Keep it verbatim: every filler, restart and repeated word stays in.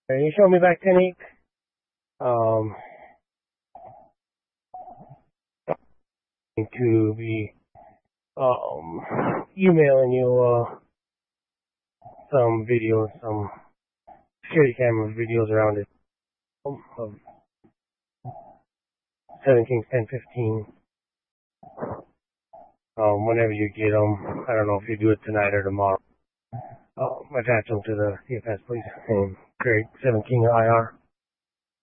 Can you show me back technique? Um, to be um emailing you uh some videos, some security camera videos around it um, of seventeen ten fifteen. Um, whenever you get them, I don't know if you do it tonight or tomorrow. Um, attach them to the C F S, please. And Craig seventeen I R.